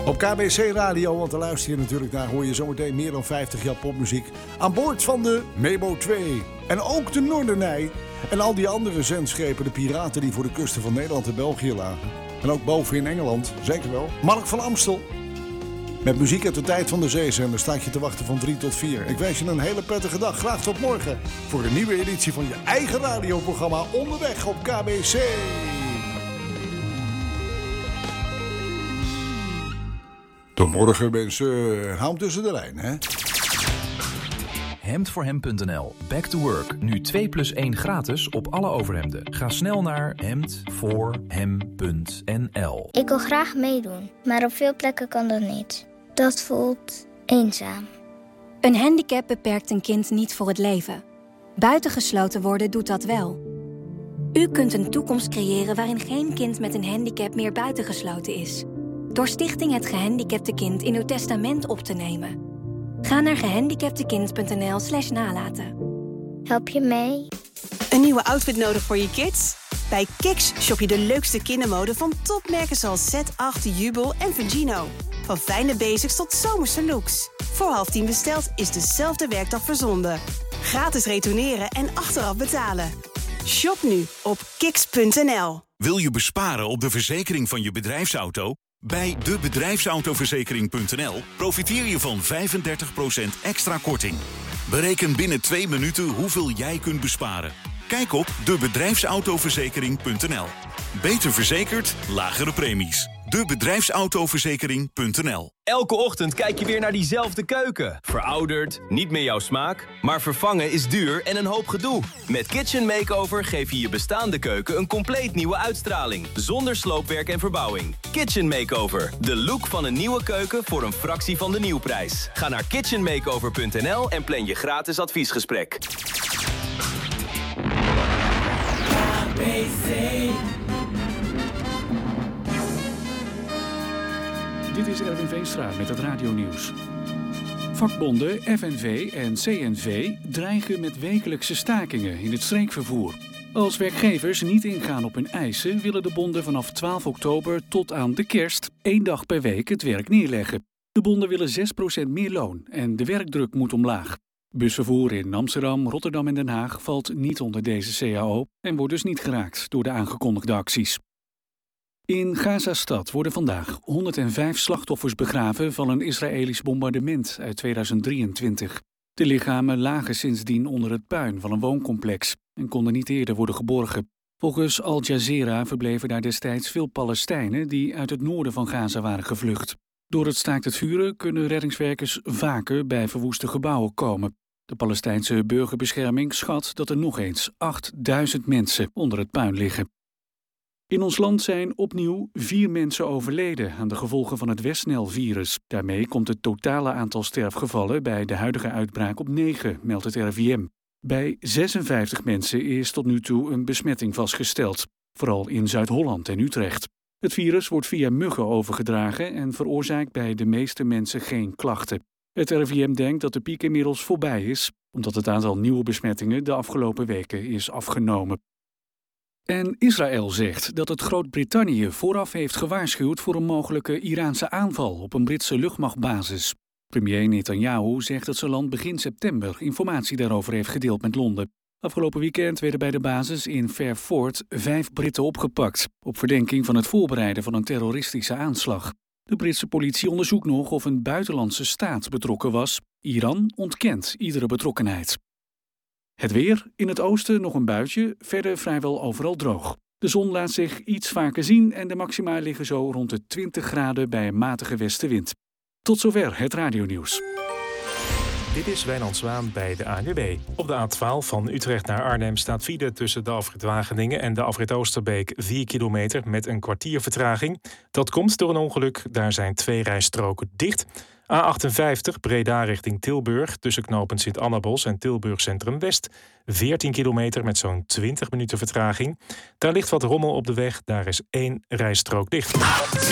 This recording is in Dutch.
Op KBC Radio, want daar luister je natuurlijk naar, hoor je zometeen meer dan 50 jaar popmuziek. Aan boord van de Memo 2. En ook de Noordernij. En al die andere zendschepen, de piraten die voor de kusten van Nederland en België lagen. En ook boven in Engeland, zeker wel. Mark van Amstel. Met muziek uit de tijd van de zeezender staat je te wachten van 3 tot 4. Ik wens je een hele prettige dag. Graag tot morgen voor een nieuwe editie van je eigen radioprogramma Onderweg op KBC. Tot morgen mensen, hou hem tussen de lijn, hè? Hemdvoorhem.nl. Back to work. Nu 2+1 gratis op alle overhemden. Ga snel naar hemdvoorhem.nl. Ik wil graag meedoen, maar op veel plekken kan dat niet. Dat voelt eenzaam. Een handicap beperkt een kind niet voor het leven. Buitengesloten worden doet dat wel. U kunt een toekomst creëren waarin geen kind met een handicap meer buitengesloten is. Door Stichting Het Gehandicapte Kind in uw testament op te nemen. Ga naar gehandicaptekind.nl/nalaten. Help je mee? Een nieuwe outfit nodig voor je kids? Bij Kiks shop je de leukste kindermode van topmerken zoals Z8, Jubel en Vigino. Van fijne basics tot zomerse looks. Voor 9:30 besteld is dezelfde werkdag verzonden. Gratis retourneren en achteraf betalen. Shop nu op kiks.nl. Wil je besparen op de verzekering van je bedrijfsauto? Bij debedrijfsautoverzekering.nl profiteer je van 35% extra korting. Bereken binnen 2 minuten hoeveel jij kunt besparen. Kijk op debedrijfsautoverzekering.nl. Beter verzekerd, lagere premies. Debedrijfsautoverzekering.nl. Elke ochtend kijk je weer naar diezelfde keuken. Verouderd, niet meer jouw smaak, maar vervangen is duur en een hoop gedoe. Met Kitchen Makeover geef je je bestaande keuken een compleet nieuwe uitstraling. Zonder sloopwerk en verbouwing. Kitchen Makeover, de look van een nieuwe keuken voor een fractie van de nieuwprijs. Ga naar kitchenmakeover.nl en plan je gratis adviesgesprek. Dit is Erwin Veenstra met het radionieuws. Vakbonden FNV en CNV dreigen met wekelijkse stakingen in het streekvervoer. Als werkgevers niet ingaan op hun eisen, willen de bonden vanaf 12 oktober tot aan de kerst 1 dag per week het werk neerleggen. De bonden willen 6% meer loon en de werkdruk moet omlaag. Busvervoer in Amsterdam, Rotterdam en Den Haag valt niet onder deze CAO en wordt dus niet geraakt door de aangekondigde acties. In Gazastad worden vandaag 105 slachtoffers begraven van een Israëlisch bombardement uit 2023. De lichamen lagen sindsdien onder het puin van een wooncomplex en konden niet eerder worden geborgen. Volgens Al Jazeera verbleven daar destijds veel Palestijnen die uit het noorden van Gaza waren gevlucht. Door het staakt het vuren kunnen reddingswerkers vaker bij verwoeste gebouwen komen. De Palestijnse burgerbescherming schat dat er nog eens 8000 mensen onder het puin liggen. In ons land zijn opnieuw 4 mensen overleden aan de gevolgen van het Westnel-virus. Daarmee komt het totale aantal sterfgevallen bij de huidige uitbraak op 9, meldt het RIVM. Bij 56 mensen is tot nu toe een besmetting vastgesteld, vooral in Zuid-Holland en Utrecht. Het virus wordt via muggen overgedragen en veroorzaakt bij de meeste mensen geen klachten. Het RIVM denkt dat de piek inmiddels voorbij is, omdat het aantal nieuwe besmettingen de afgelopen weken is afgenomen. En Israël zegt dat het Groot-Brittannië vooraf heeft gewaarschuwd voor een mogelijke Iraanse aanval op een Britse luchtmachtbasis. Premier Netanyahu zegt dat zijn land begin september informatie daarover heeft gedeeld met Londen. Afgelopen weekend werden bij de basis in Fairford 5 Britten opgepakt op verdenking van het voorbereiden van een terroristische aanslag. De Britse politie onderzoekt nog of een buitenlandse staat betrokken was. Iran ontkent iedere betrokkenheid. Het weer, in het oosten nog een buitje, verder vrijwel overal droog. De zon laat zich iets vaker zien en de maxima liggen zo rond de 20 graden bij een matige westenwind. Tot zover het radionieuws. Dit is Wijnand Zwaan bij de ANWB. Op de A12 van Utrecht naar Arnhem staat file tussen de afrit Wageningen en de afrit Oosterbeek 4 kilometer met een kwartier vertraging. Dat komt door een ongeluk, daar zijn 2 rijstroken dicht. A58 Breda richting Tilburg tussen knooppunt Sint-Annabos en Tilburg Centrum West. 14 kilometer met zo'n 20 minuten vertraging. Daar ligt wat rommel op de weg, daar is 1 rijstrook dicht.